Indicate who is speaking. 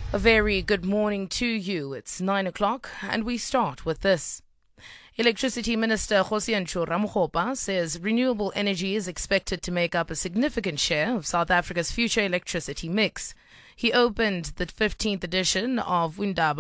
Speaker 1: A very good morning to you. It's 9 o'clock, and we start with this. Electricity Minister Kgosientsho Ramokgopa says renewable energy is expected to make up a significant share of South Africa's future electricity mix. He opened the 15th edition of Windaba